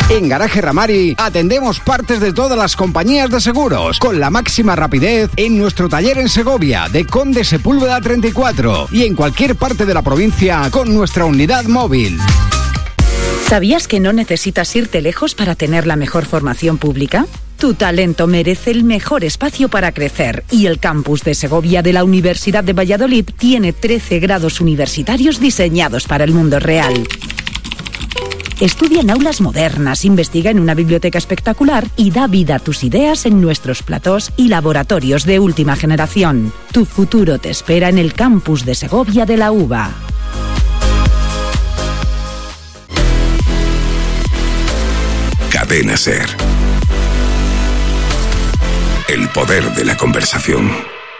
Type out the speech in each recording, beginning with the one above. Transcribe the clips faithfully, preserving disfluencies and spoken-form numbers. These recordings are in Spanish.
En Garaje Ramari atendemos partes de todas las compañías de seguros con la máxima rapidez en nuestro taller en Segovia de Conde Sepúlveda treinta y cuatro y en cualquier parte de la provincia con nuestra unidad móvil. ¿Sabías que no necesitas irte lejos para tener la mejor formación pública? Tu talento merece el mejor espacio para crecer y el campus de Segovia de la Universidad de Valladolid tiene trece grados universitarios diseñados para el mundo real. Estudia en aulas modernas, investiga en una biblioteca espectacular y da vida a tus ideas en nuestros platós y laboratorios de última generación. Tu futuro te espera en el campus de Segovia de la U B A. Cadena SER. El poder de la conversación.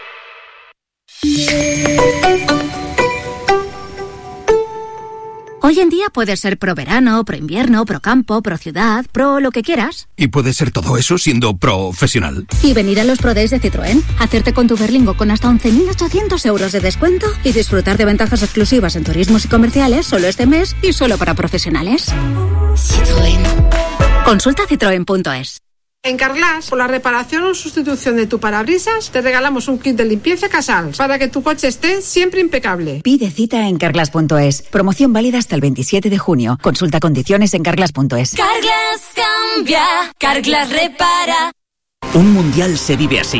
Hoy en día puedes ser pro verano, pro invierno, pro campo, pro ciudad, pro lo que quieras. Y puedes ser todo eso siendo profesional. Y venir a los Pro Days de Citroën, hacerte con tu Berlingo con hasta once mil ochocientos euros de descuento y disfrutar de ventajas exclusivas en turismos y comerciales solo este mes y solo para profesionales. Citroën. Consulta citroen punto es. En Carglass, por la reparación o sustitución de tu parabrisas, te regalamos un kit de limpieza Casals para que tu coche esté siempre impecable. Pide cita en carglass punto es. Promoción válida hasta el veintisiete de junio. Consulta condiciones en carglass punto es. Carglass cambia, Carglass repara. Un mundial se vive así.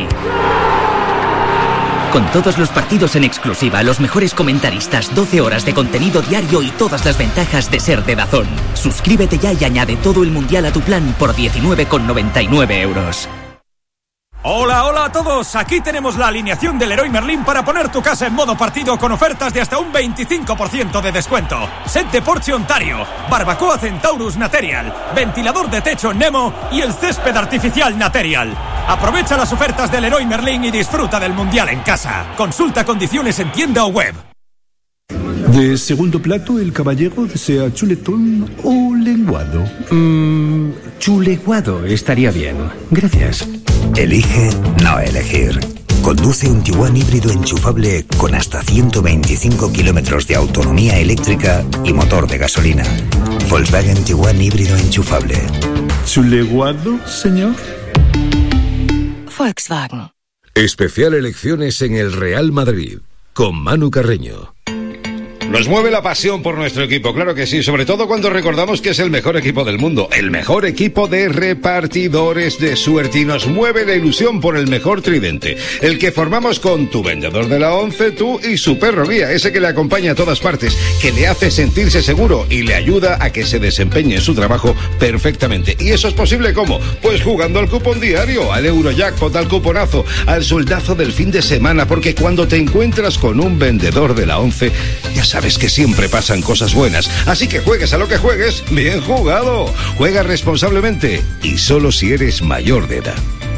Con todos los partidos en exclusiva, los mejores comentaristas, doce horas de contenido diario y todas las ventajas de ser de DAZN. Suscríbete ya y añade todo el mundial a tu plan por diecinueve con noventa y nueve euros. Hola, hola a todos. Aquí tenemos la alineación del Leroy Merlin para poner tu casa en modo partido con ofertas de hasta un veinticinco por ciento de descuento. Set de Porsche Ontario, barbacoa Centaurus Material, ventilador de techo Nemo y el césped artificial Material. Aprovecha las ofertas del Leroy Merlin y disfruta del mundial en casa. Consulta condiciones en tienda o web. De segundo plato, el caballero desea chuletón o lenguado. Mmm, chuleguado estaría bien. Gracias. Elige no elegir. Conduce un Tiguan híbrido enchufable con hasta ciento veinticinco kilómetros de autonomía eléctrica y motor de gasolina. Volkswagen Tiguan híbrido enchufable. ¿Chuleguado, señor? Volkswagen. Especial elecciones en el Real Madrid con Manu Carreño. Nos mueve la pasión por nuestro equipo, claro que sí, sobre todo cuando recordamos que es el mejor equipo del mundo, el mejor equipo de repartidores de suerte, y nos mueve la ilusión por el mejor tridente, el que formamos con tu vendedor de la once, tú y su perro guía, ese que le acompaña a todas partes, que le hace sentirse seguro y le ayuda a que se desempeñe en su trabajo perfectamente. ¿Y eso es posible cómo? Pues jugando al cupón diario, al Eurojackpot, al cuponazo, al sueldazo del fin de semana, porque cuando te encuentras con un vendedor de la once, ya sabes Sabes que siempre pasan cosas buenas, así que juegues a lo que juegues, bien jugado. Juega responsablemente y solo si eres mayor de edad.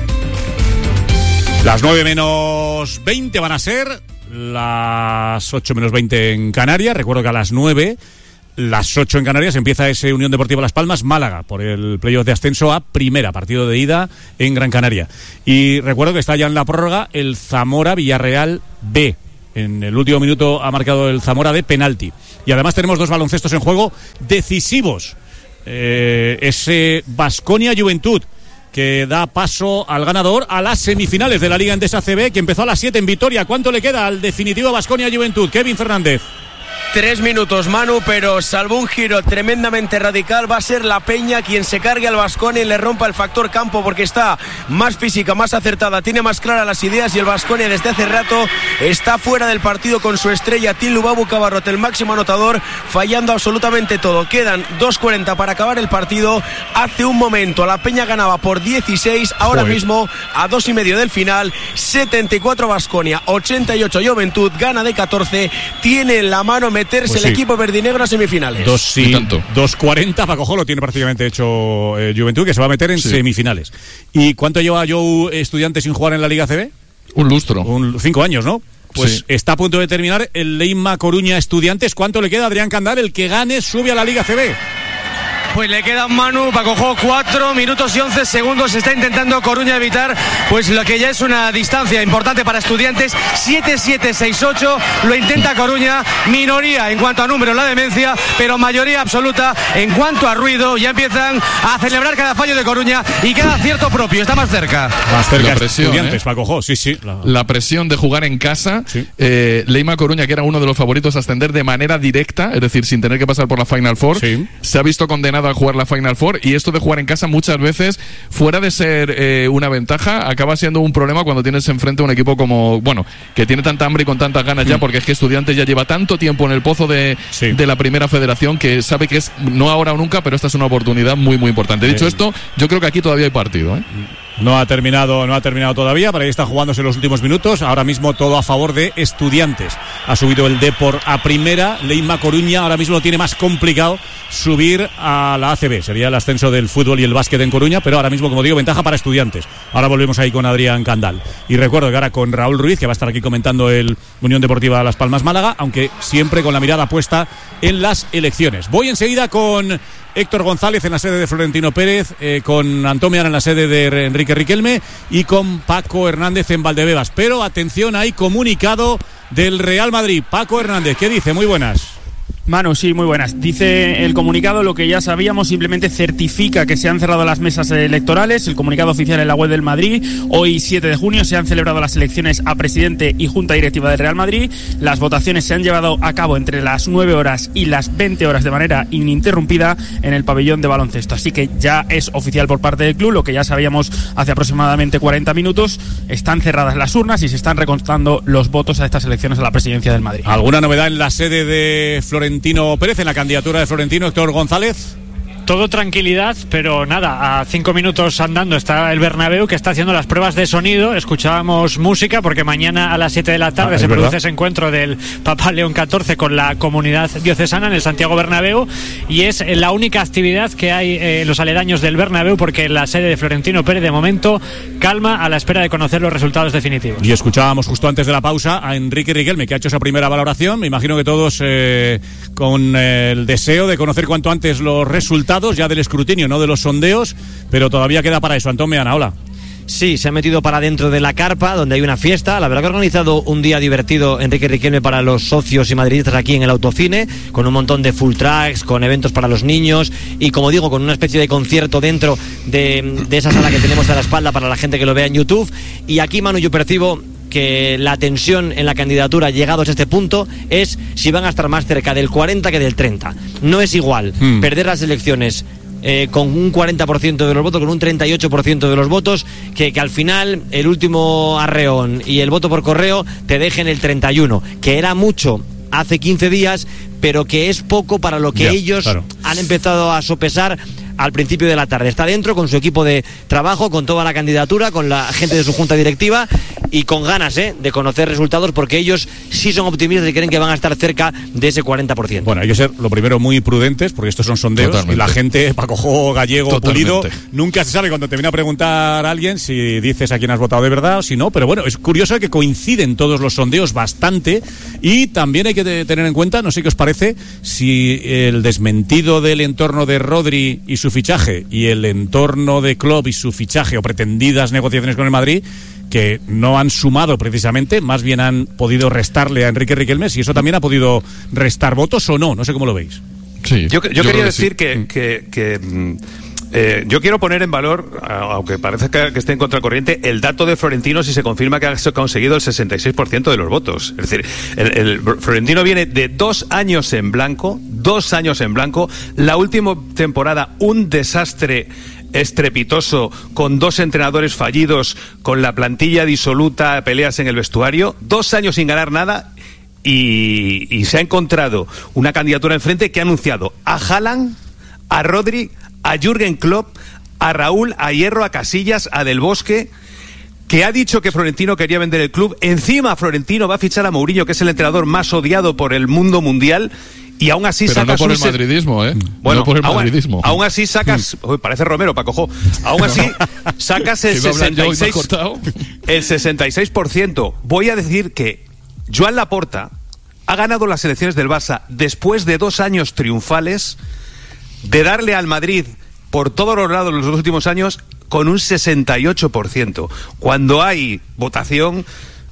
Las nueve menos veinte van a ser las ocho menos veinte en Canarias. Recuerdo que a las nueve, las ocho en Canarias, empieza ese Unión Deportiva Las Palmas Málaga por el playoff de ascenso a primera, partido de ida en Gran Canaria. Y recuerdo que está ya en la prórroga el Zamora Villarreal B. En el último minuto ha marcado el Zamora de penalti. Y además tenemos dos baloncestos en juego decisivos. Eh, ese Baskonia Juventud, que da paso al ganador a las semifinales de la Liga Endesa C B, que empezó a las siete en Vitoria. ¿Cuánto le queda al definitivo Baskonia Juventud? Kevin Fernández. Tres minutos, Manu, pero salvo un giro tremendamente radical, va a ser la Peña quien se cargue al Baskonia y le rompa el factor campo, porque está más física, más acertada, tiene más claras las ideas, y el Baskonia desde hace rato está fuera del partido con su estrella Tilubabu Cabarrot, el máximo anotador, fallando absolutamente todo. Quedan dos cuarenta para acabar el partido. Hace un momento la Peña ganaba por dieciséis, ahora Joder. mismo a dos y medio del final, setenta y cuatro Baskonia, ochenta y ocho Juventud, gana de catorce, tiene en la mano meterse pues sí. el equipo verdinegro a semifinales. Dos, sí, dos cuarenta, Paco lo tiene prácticamente hecho eh, Juventud, que se va a meter en sí. semifinales. ¿Y cuánto lleva Joe Estudiantes sin jugar en la Liga C B? Un lustro. Un, cinco años, ¿no? Pues sí. está a punto de terminar el Leima Coruña Estudiantes. ¿Cuánto le queda a Adrián Candal? El que gane sube a la Liga C B. Pues le quedan, Manu, Paco, cuatro minutos y once segundos. Está intentando Coruña evitar pues lo que ya es una distancia importante para Estudiantes. siete siete seis ocho, lo intenta Coruña. Minoría en cuanto a número la demencia, pero mayoría absoluta en cuanto a ruido. Ya empiezan a celebrar cada fallo de Coruña y cada acierto propio. Está más cerca. Más cerca la presión, Estudiantes, ¿eh? Paco, sí, sí. La... la presión de jugar en casa. Sí. Eh, Leima Coruña, que era uno de los favoritos a ascender de manera directa, es decir, sin tener que pasar por la Final Four, sí. se ha visto condenado a jugar la Final Four, y esto de jugar en casa muchas veces, fuera de ser eh, una ventaja, acaba siendo un problema cuando tienes enfrente a un equipo como, bueno, que tiene tanta hambre y con tantas ganas mm. ya, porque es que Estudiantes ya lleva tanto tiempo en el pozo de, sí. de la primera federación que sabe que es no ahora o nunca, pero esta es una oportunidad muy muy importante. Dicho eh. esto, yo creo que aquí todavía hay partido, ¿eh? No ha terminado, no ha terminado todavía, pero ahí está jugándose los últimos minutos. Ahora mismo todo a favor de Estudiantes. Ha subido el Depor a primera. Leima Coruña ahora mismo lo tiene más complicado subir a la A C B. Sería el ascenso del fútbol y el básquet en Coruña, pero ahora mismo, como digo, ventaja para Estudiantes. Ahora volvemos ahí con Adrián Candal. Y recuerdo que ahora con Raúl Ruiz, que va a estar aquí comentando el Unión Deportiva Las Palmas Málaga, aunque siempre con la mirada puesta en las elecciones. Voy enseguida con Héctor González en la sede de Florentino Pérez, eh, con Antón Meana en la sede de Enrique Riquelme y con Paco Hernández en Valdebebas. Pero atención, hay comunicado del Real Madrid. Paco Hernández, ¿qué dice? Muy buenas. Manu, sí, muy buenas. Dice el comunicado lo que ya sabíamos, simplemente certifica que se han cerrado las mesas electorales. El comunicado oficial en la web del Madrid. Hoy, siete de junio, se han celebrado las elecciones a presidente y junta directiva del Real Madrid. Las votaciones se han llevado a cabo entre las nueve horas y las veinte horas de manera ininterrumpida en el pabellón de baloncesto. Así que ya es oficial por parte del club, lo que ya sabíamos hace aproximadamente cuarenta minutos. Están cerradas las urnas y se están recontando los votos a estas elecciones a la presidencia del Madrid. ¿Alguna novedad en la sede de Florentino Pérez, en la candidatura de Florentino? Héctor González. Todo tranquilidad, pero nada, a cinco minutos andando está el Bernabéu, que está haciendo las pruebas de sonido. Escuchábamos música porque mañana a las siete de la tarde ah, se produce ese encuentro del Papa León catorce con la comunidad diocesana en el Santiago Bernabéu, y es la única actividad que hay en los aledaños del Bernabéu, porque la sede de Florentino Pérez de momento calma a la espera de conocer los resultados definitivos. Y escuchábamos justo antes de la pausa a Enrique Riquelme, que ha hecho esa primera valoración. Me imagino que todos eh, con eh, el deseo de conocer cuanto antes los resultados ya del escrutinio, no de los sondeos, pero todavía queda para eso. Antón Meana, hola. Sí, se ha metido para dentro de la carpa, donde hay una fiesta. La verdad que ha organizado un día divertido Enrique Riquelme para los socios y madridistas aquí en el Autocine, con un montón de full tracks, con eventos para los niños y, como digo, con una especie de concierto dentro de, de esa sala que tenemos a la espalda para la gente que lo vea en YouTube. Y aquí, Manu, yo percibo que la tensión en la candidatura, llegados a este punto, es si van a estar más cerca del cuarenta que del treinta. No es igual hmm. perder las elecciones eh, con un cuarenta por ciento de los votos, con un treinta y ocho por ciento de los votos, que, que al final el último arreón y el voto por correo te dejen el treinta y uno, que era mucho hace quince días, pero que es poco para lo que yeah, ellos claro. han empezado a sopesar al principio de la tarde. Está dentro con su equipo de trabajo, con toda la candidatura, con la gente de su junta directiva y con ganas ¿eh? de conocer resultados, porque ellos sí son optimistas y creen que van a estar cerca de ese cuarenta por ciento. Bueno, hay que ser, lo primero, muy prudentes, porque estos son sondeos. Totalmente. Y la gente, Paco Gallego, Totalmente. Pulido, nunca se sabe cuando te viene a preguntar a alguien si dices a quién has votado de verdad o si no, pero bueno, es curioso que coinciden todos los sondeos bastante, y también hay que tener en cuenta, no sé qué os parece, si el desmentido del entorno de Rodri y su fichaje y el entorno de Klopp y su fichaje o pretendidas negociaciones con el Madrid, que no han sumado precisamente, más bien han podido restarle a Enrique Riquelme, si eso también ha podido restar votos o no, no sé cómo lo veis. Sí, yo, yo, yo quería decir sí. que, que, que eh, yo quiero poner en valor, aunque parece que, que esté en contracorriente, el dato de Florentino si se confirma que ha conseguido el sesenta y seis por ciento de los votos. Es decir, el, el Florentino viene de dos años en blanco, dos años en blanco, la última temporada un desastre estrepitoso, con dos entrenadores fallidos, con la plantilla disoluta, peleas en el vestuario, dos años sin ganar nada, y, y se ha encontrado una candidatura enfrente que ha anunciado a Haaland, a Rodri, a Jürgen Klopp, a Raúl, a Hierro, a Casillas, a Del Bosque, que ha dicho que Florentino quería vender el club. Encima Florentino va a fichar a Mourinho, que es el entrenador más odiado por el mundo mundial, y aún así Pero sacas no por un el madridismo, ¿eh? Bueno, no por el aún, madridismo. aún así sacas... Uy, parece Romero, Paco. Aún así sacas el sesenta y seis, el sesenta y seis por ciento. Voy a decir que Joan Laporta ha ganado las elecciones del Barça después de dos años triunfales de darle al Madrid por todos los lados los dos últimos años con un sesenta y ocho por ciento. Cuando hay votación,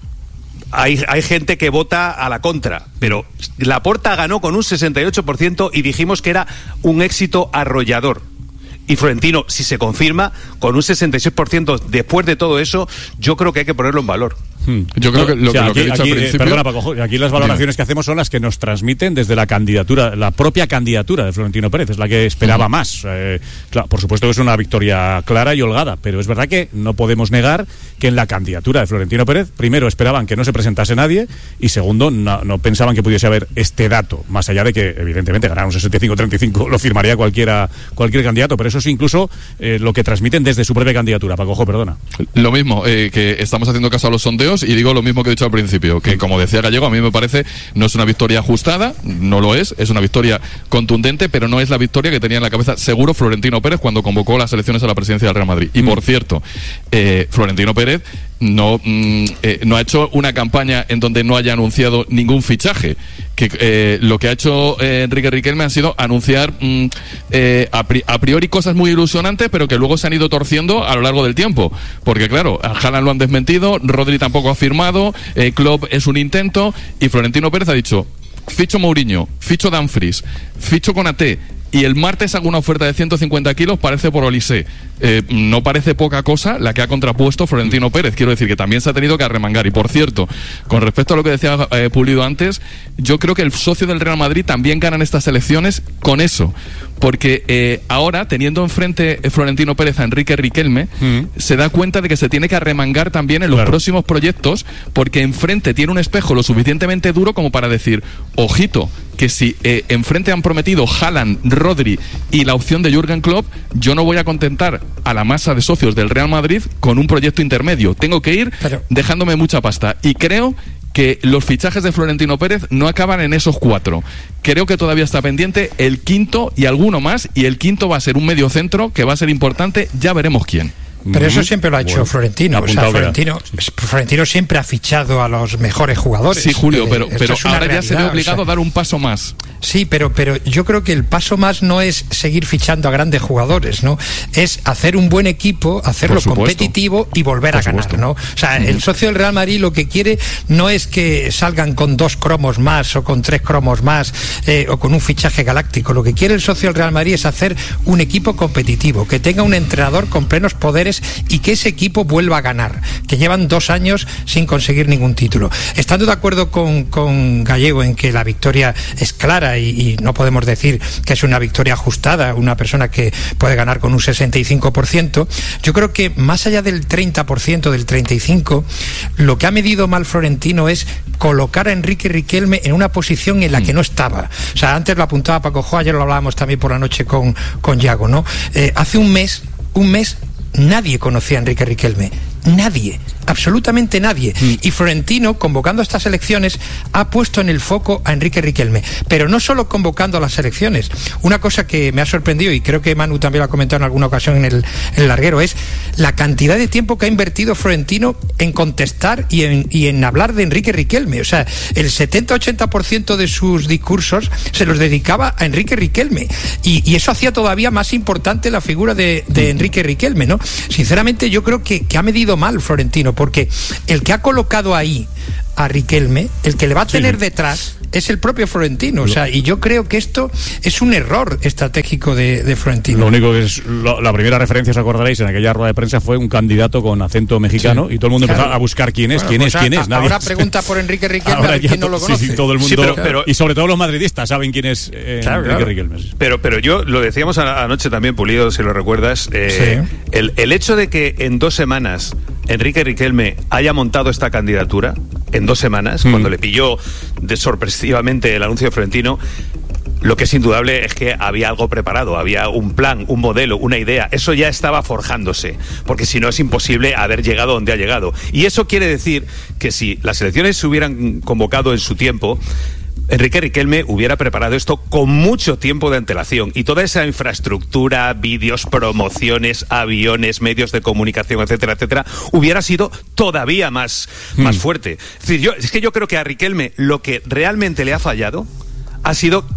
hay, hay gente que vota a la contra, pero Laporta ganó con un sesenta y ocho por ciento y dijimos que era un éxito arrollador. Y Florentino, si se confirma, con un sesenta y seis por ciento después de todo eso, yo creo que hay que ponerlo en valor. Hmm. Yo creo que lo, o sea, que, lo que aquí, he dicho aquí, al principio... Perdona, Paco, aquí las valoraciones que hacemos son las que nos transmiten desde la candidatura, la propia candidatura de Florentino Pérez, es la que esperaba uh-huh. más. Eh, claro, por supuesto que es una victoria clara y holgada, pero es verdad que no podemos negar que en la candidatura de Florentino Pérez, primero esperaban que no se presentase nadie y segundo, no, no pensaban que pudiese haber este dato, más allá de que evidentemente ganar un sesenta y cinco treinta y cinco lo firmaría cualquiera, cualquier candidato, pero eso es incluso eh, lo que transmiten desde su propia candidatura. Paco, perdona. Lo mismo, eh, que estamos haciendo caso a los sondeos y digo lo mismo que he dicho al principio, que como decía Gallego, a mí me parece no es una victoria ajustada, no lo es, es una victoria contundente, pero no es la victoria que tenía en la cabeza seguro Florentino Pérez cuando convocó las elecciones a la presidencia del Real Madrid. Y mm. por cierto, eh, Florentino Pérez no, mm, eh, no ha hecho una campaña en donde no haya anunciado ningún fichaje, que eh, lo que ha hecho eh, Enrique Riquelme ha sido anunciar mm, eh, a, pri- a priori cosas muy ilusionantes, pero que luego se han ido torciendo a lo largo del tiempo, porque claro, a Haaland lo han desmentido, Rodri tampoco ha firmado, eh, Klopp es un intento, y Florentino Pérez ha dicho: ficho Mourinho, ficho Dumfries, ficho Konaté, y el martes hago una oferta de ciento cincuenta kilos, parece por Olise. Eh, no parece poca cosa la que ha contrapuesto Florentino Pérez. Quiero decir que también se ha tenido que arremangar. Y por cierto, con respecto a lo que decía eh, Pulido antes, yo creo que el socio del Real Madrid también gana en estas elecciones con eso. Porque eh, ahora, teniendo enfrente eh, Florentino Pérez a Enrique Riquelme, mm. se da cuenta de que se tiene que arremangar también en los claro. próximos proyectos, porque enfrente tiene un espejo lo suficientemente duro como para decir: ojito, que si eh, enfrente han prometido Haaland, Rodri y la opción de Jürgen Klopp, yo no voy a contentar a la masa de socios del Real Madrid con un proyecto intermedio. Tengo que ir Pero... dejándome mucha pasta. Y creo que los fichajes de Florentino Pérez no acaban en esos cuatro. Creo que todavía está pendiente el quinto y alguno más, y el quinto va a ser un mediocentro que va a ser importante, ya veremos quién. Pero eso siempre lo ha hecho bueno, Florentino. O sea, Florentino, sí. Florentino siempre ha fichado a los mejores jugadores. Sí, Julio, pero, eh, pero ahora realidad, ya se ve obligado o sea, a dar un paso más. Sí, pero, pero yo creo que el paso más no es seguir fichando a grandes jugadores, ¿no? Es hacer un buen equipo, hacerlo competitivo y volver Por a ganar, supuesto. ¿no? O sea, uh-huh. el socio del Real Madrid lo que quiere no es que salgan con dos cromos más o con tres cromos más eh, o con un fichaje galáctico. Lo que quiere el socio del Real Madrid es hacer un equipo competitivo, que tenga un entrenador con plenos poderes y que ese equipo vuelva a ganar, que llevan dos años sin conseguir ningún título. Estando de acuerdo con, con Gallego en que la victoria es clara y, y no podemos decir que es una victoria ajustada, una persona que puede ganar con un sesenta y cinco por ciento, yo creo que más allá del treinta por ciento, del treinta y cinco por ciento, lo que ha medido mal Florentino es colocar a Enrique Riquelme en una posición en la que no estaba. O sea, antes lo apuntaba Paco Jo, ayer lo hablábamos también por la noche con, con Yago, ¿no? Eh, hace un mes, un mes nadie conocía a Enrique Riquelme, nadie, absolutamente nadie. Mm. Y Florentino, convocando a estas elecciones, ha puesto en el foco a Enrique Riquelme, pero no solo convocando a las elecciones. Una cosa que me ha sorprendido, y creo que Manu también lo ha comentado en alguna ocasión en el, en el larguero, es la cantidad de tiempo que ha invertido Florentino en contestar y en, y en hablar de Enrique Riquelme. O sea, el setenta a ochenta por ciento de sus discursos se los dedicaba a Enrique Riquelme, y, y eso hacía todavía más importante la figura de, de Enrique Riquelme, ¿no? Sinceramente yo creo que, que ha medido mal Florentino, porque el que ha colocado ahí a Riquelme, el que le va a tener sí. detrás es el propio Florentino, o sea, y yo creo que esto es un error estratégico de, de Florentino. Lo único que es, lo, la primera referencia, os acordaréis, en aquella rueda de prensa fue un candidato con acento mexicano, sí. y todo el mundo claro. empezó a buscar quién es, bueno, quién pues es, quién a, es. Nadie ahora pregunta por Enrique Riquelme, a ver quién no lo conoce. Sí, sí, todo el mundo, sí, pero, pero, y sobre todo los madridistas saben quién es eh, claro, Enrique claro. Riquelme. Sí. Pero, pero yo, lo decíamos anoche también, Pulido, si lo recuerdas, eh, sí. el, el hecho de que en dos semanas Enrique Riquelme haya montado esta candidatura, en dos semanas, mm. cuando le pilló de sorpresivamente el anuncio de Florentino, lo que es indudable es que había algo preparado, había un plan, un modelo, una idea. Eso ya estaba forjándose, porque si no es imposible haber llegado donde ha llegado. Y eso quiere decir que si las elecciones se hubieran convocado en su tiempo, Enrique Riquelme hubiera preparado esto con mucho tiempo de antelación, y toda esa infraestructura, vídeos, promociones, aviones, medios de comunicación, etcétera, etcétera, hubiera sido todavía más, mm. más fuerte. Es decir, yo, es que yo creo que a Riquelme lo que realmente le ha fallado ha sido que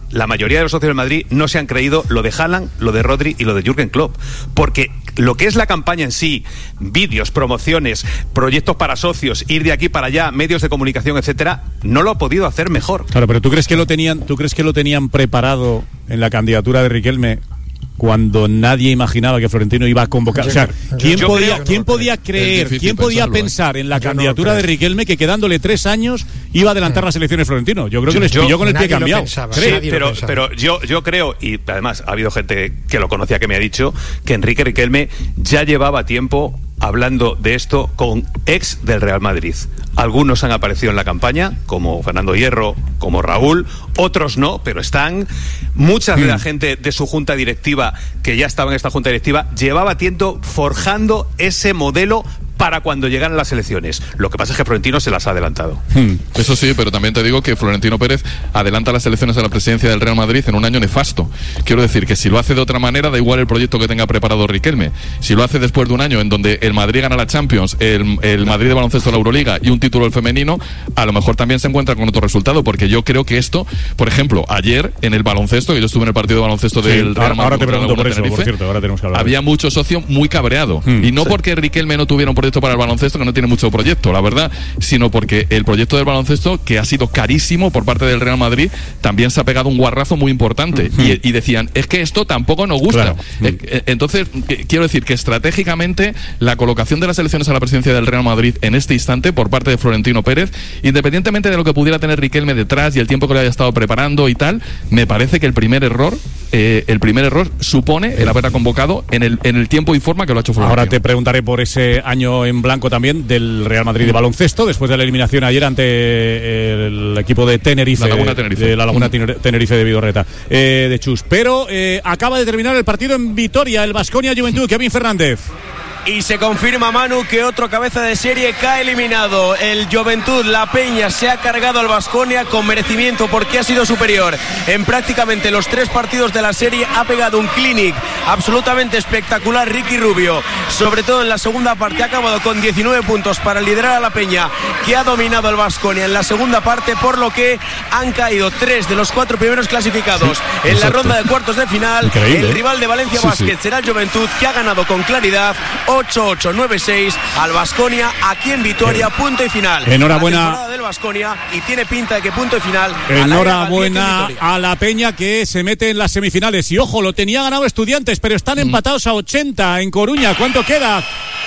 la mayoría de los socios del Madrid no se han creído lo de Haaland, lo de Rodri y lo de Jürgen Klopp. Porque lo que es la campaña en sí, vídeos, promociones, proyectos para socios, ir de aquí para allá, medios de comunicación, etcétera, no lo ha podido hacer mejor. Claro, pero ¿tú crees que lo tenían, tú crees que lo tenían preparado en la candidatura de Riquelme cuando nadie imaginaba que Florentino iba a convocar? O sea, ¿quién podía, ¿quién podía creer, quién podía pensar en la candidatura de Riquelme que quedándole tres años iba a adelantar las elecciones Florentino? Yo creo que les pilló con el pie cambiado. Sí, pero, pero yo, yo creo, y además ha habido gente que lo conocía que me ha dicho, que Enrique Riquelme ya llevaba tiempo hablando de esto con ex del Real Madrid. Algunos han aparecido en la campaña, como Fernando Hierro, como Raúl, otros no, pero están. Mucha de la gente de su junta directiva, que ya estaba en esta junta directiva, llevaba tiempo forjando ese modelo para cuando llegaran las elecciones. Lo que pasa es que Florentino se las ha adelantado. Hmm, eso sí, pero también te digo que Florentino Pérez adelanta las elecciones a la presidencia del Real Madrid en un año nefasto. Quiero decir que si lo hace de otra manera, da igual el proyecto que tenga preparado Riquelme. Si lo hace después de un año en donde el Madrid gana la Champions, el, el Madrid de baloncesto la Euroliga y un título del femenino, a lo mejor también se encuentra con otro resultado, porque yo creo que esto, por ejemplo, ayer en el baloncesto, que yo estuve en el partido de baloncesto sí, del Real Madrid, ahora te pregunto por eso, por cierto, ahora tenemos que hablar. Había mucho socio muy cabreado. Hmm, y no sí. porque Riquelme no tuviera un proyecto para el baloncesto, que no tiene mucho proyecto, la verdad, sino porque el proyecto del baloncesto, que ha sido carísimo por parte del Real Madrid, también se ha pegado un guarrazo muy importante. Mm. Y, y decían, es que esto tampoco nos gusta. Claro. Eh, entonces, quiero decir que estratégicamente la colocación de las elecciones a la presidencia del Real Madrid en este instante por parte de Florentino Pérez, independientemente de lo que pudiera tener Riquelme detrás y el tiempo que le haya estado preparando y tal, me parece que el primer error eh, el primer error supone el haberla convocado en el, en el tiempo y forma que lo ha hecho Florentino. Ahora te preguntaré por ese año en blanco también del Real Madrid de baloncesto, después de la eliminación ayer ante el equipo de Tenerife, la Laguna Tenerife, de la Laguna Tenerife de Vidorreta, eh, de Chus. Pero eh, acaba de terminar el partido en Vitoria, el Baskonia Juventud. Kevin Fernández. Y se confirma, Manu, que otro cabeza de serie cae eliminado. El Juventud, la Peña, se ha cargado al Baskonia con merecimiento porque ha sido superior. En prácticamente los tres partidos de la serie ha pegado un clinic absolutamente espectacular Ricky Rubio. Sobre todo en la segunda parte ha acabado con diecinueve puntos para liderar a la Peña, que ha dominado al Baskonia en la segunda parte, por lo que han caído tres de los cuatro primeros clasificados en Exacto. la ronda de cuartos de final. Increíble. El rival de Valencia sí, Basket sí. será el Juventud, que ha ganado con claridad ocho ocho nueve seis al Baskonia aquí en Vitoria, punto y final. Enhorabuena del Baskonia, y tiene pinta de que punto y final. Enhorabuena a la, a la Peña, que se mete en las semifinales. Y ojo, lo tenía ganado Estudiantes, pero están mm. empatados a ochenta en Coruña. ¿Cuánto queda?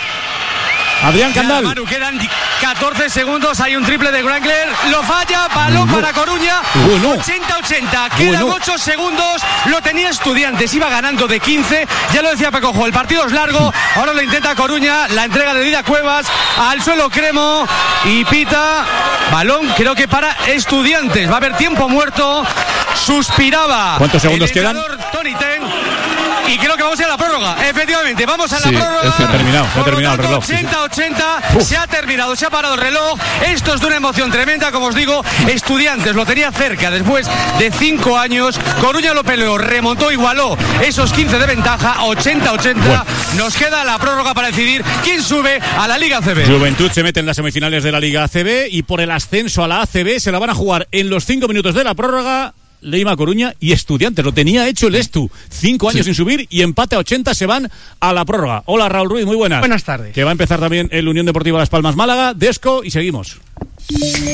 Adrián Candal. Manu, quedan catorce segundos, hay un triple de Grangler, lo falla, balón no. para Coruña, bueno. ochenta ochenta, quedan bueno. ocho segundos, lo tenía Estudiantes, iba ganando de quince, ya lo decía Pecojo, el partido es largo, ahora lo intenta Coruña, la entrega de Dida Cuevas, al suelo Cremo, y pita, balón creo que para Estudiantes, va a haber tiempo muerto, suspiraba. ¿Cuántos segundos quedan? Tony Ten. Y creo que vamos a ir a la prórroga. Efectivamente, vamos a la sí, prórroga. Se ha terminado, se ha terminado el reloj. ochenta ochenta, se ha terminado, se ha parado el reloj. Esto es de una emoción tremenda, como os digo. Estudiantes lo tenía cerca después de cinco años. Coruña lo peleó, remontó, igualó esos quince de ventaja, ochenta ochenta. Bueno. Nos queda la prórroga para decidir quién sube a la Liga A C B. Juventud se mete en las semifinales de la Liga A C B, y por el ascenso a la A C B se la van a jugar en los cinco minutos de la prórroga Leima Coruña y Estudiantes. Lo tenía hecho el Estu, cinco años sí. sin subir, y empate a ochenta, se van a la prórroga. Hola, Raúl Ruiz, muy buenas. Buenas tardes. Que va a empezar también el Unión Deportiva Las Palmas Málaga, Desco, y seguimos.